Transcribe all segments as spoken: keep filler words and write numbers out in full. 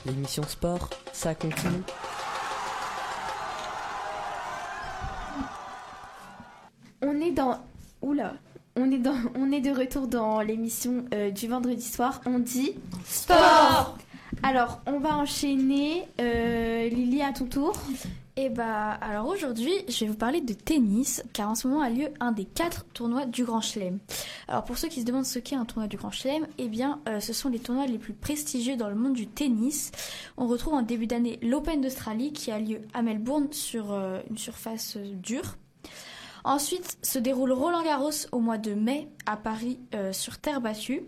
L'émission sport, ça continue. On est dans... Oula. On est, dans... On est de retour dans l'émission euh, du vendredi soir. On dit... Sport. Alors, on va enchaîner. Euh, Lily, à ton tour. Et bah, alors aujourd'hui, je vais vous parler de tennis, car en ce moment a lieu un des quatre tournois du Grand Chelem. Alors pour ceux qui se demandent ce qu'est un tournoi du Grand Chelem, eh bien, euh, ce sont les tournois les plus prestigieux dans le monde du tennis. On retrouve en début d'année l'Open d'Australie qui a lieu à Melbourne sur euh, une surface euh, dure. Ensuite se déroule Roland Garros au mois de mai à Paris euh, sur terre battue.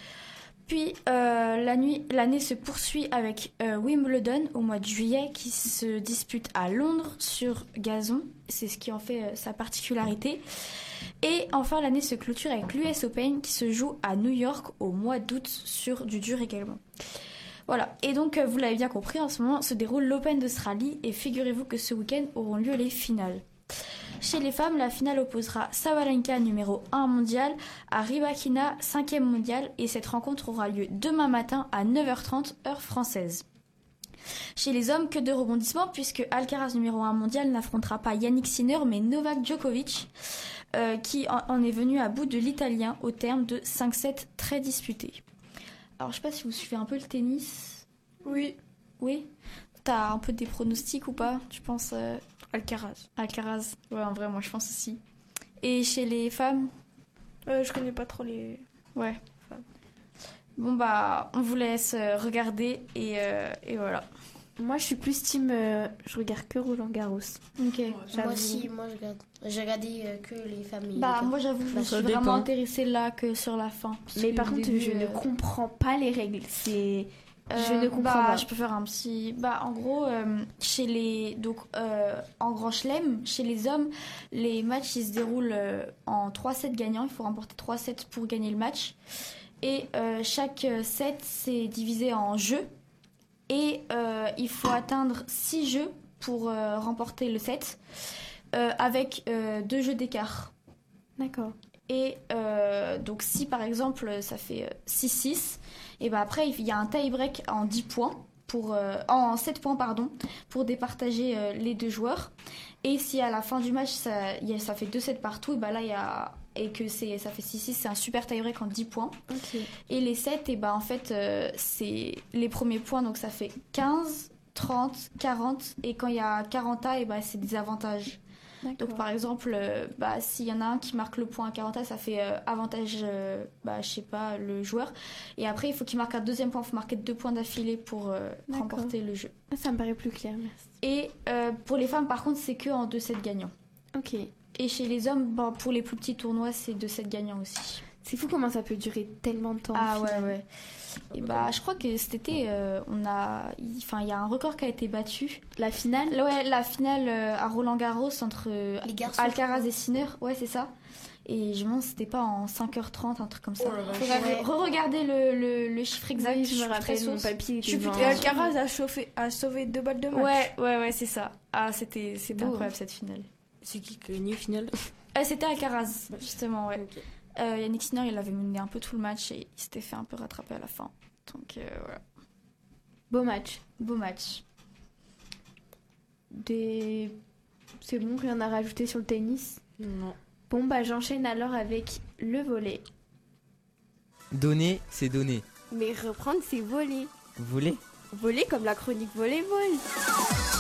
Puis euh, la nuit, l'année se poursuit avec euh, Wimbledon au mois de juillet qui se dispute à Londres sur gazon. C'est ce qui en fait euh, sa particularité. Et enfin l'année se clôture avec l'U S Open qui se joue à New York au mois d'août sur du dur également. Voilà, et donc euh, vous l'avez bien compris, en ce moment se déroule l'Open d'Australie et figurez-vous que ce week-end auront lieu les finales. Chez les femmes, la finale opposera Sabalenka, numéro un mondial, à Rybakina, cinquième mondial, et cette rencontre aura lieu demain matin à neuf heures trente, heure française. Chez les hommes, que de rebondissements, puisque Alcaraz, numéro un mondial, n'affrontera pas Yannick Sinner, mais Novak Djokovic, euh, qui en est venu à bout de l'Italien au terme de cinq sept très disputés. Alors, je sais pas si vous suivez un peu le tennis. Oui. Oui. T'as un peu des pronostics ou pas, tu penses euh... Alcaraz. Alcaraz, ouais, en vrai, moi je pense aussi. Et chez les femmes euh, Je connais pas trop les... Ouais. Femmes. Bon bah, on vous laisse euh, regarder et, euh, et voilà. Moi je suis plus team, euh, je regarde que Roland Garros. Ok. Ouais, moi aussi, moi je regarde. J'ai regardé euh, que les familles. Bah les moi j'avoue, je bah, me suis ça vraiment dépend. intéressée là que sur la fin. Mais par contre, début, je euh... ne comprends pas les règles. C'est... Je Euh, ne comprends bah, pas. Je peux faire un petit. Bah, en gros, euh, chez les donc euh, en Grand Chelem, chez les hommes, les matchs ils se déroulent euh, en trois sets gagnants. Il faut remporter trois sets pour gagner le match. Et euh, chaque set c'est divisé en jeux. Et euh, il faut atteindre six jeux pour euh, remporter le set, euh, avec euh, deux jeux d'écart. D'accord. Et euh, donc si par exemple ça fait six six, et ben après il y a un tie-break en dix points, pour, euh, en sept points pardon, pour départager euh, les deux joueurs. Et si à la fin du match ça, y a, ça fait deux sets partout, et ben là il y a, et que c'est, ça fait six six, c'est un super tie-break en dix points. Okay. Et les sets, et ben en fait euh, c'est les premiers points, donc ça fait quinze, trente, quarante, et quand il y a quarante A, et ben c'est des avantages. D'accord. Donc par exemple, euh, bah, s'il y en a un qui marque le point à quarante, ça fait euh, avantage, euh, bah, je sais pas, le joueur. Et après, il faut qu'il marque un deuxième point, il faut marquer deux points d'affilée pour euh, remporter le jeu. Ça me paraît plus clair, merci. Et euh, pour les femmes, par contre, c'est que en deux sets gagnants. Ok. Et chez les hommes, bah, pour les plus petits tournois, c'est deux sets gagnants aussi. C'est fou comment ça peut durer tellement de temps. Ah ouais, ouais. Et bah, je crois que cet été, euh, on a, enfin, il y a un record qui a été battu. La finale. Ouais, la finale euh, à Roland Garros entre euh, Les garçons, Alcaraz et Sinner. Ouais, c'est ça. Et je me demande si c'était pas en cinq heures trente, un truc comme ça. Oh la vache. Faudrait Ouais. re-regarder le, le, le chiffre exact. Oui, je me suis très rappelle, mon sauce. papy Je suis était plus devant. très Et Alcaraz a, chauffé, a sauvé deux balles de match. Ouais, ouais, ouais, c'est ça. Ah, c'était, c'était Beau, incroyable cette finale. C'est qui qui a gagné au final? Euh, c'était Alcaraz, justement, ouais. Ok. Euh, Yannick Sinner, il avait mené un peu tout le match et il s'était fait un peu rattraper à la fin. Donc euh, voilà. Beau match. Beau match. Des... C'est bon, rien à rajouter sur le tennis. Non. Bon, bah j'enchaîne alors avec le volley. Donner, c'est donner. Mais reprendre, c'est voler. Vous voulez? Voler comme la chronique volleyball.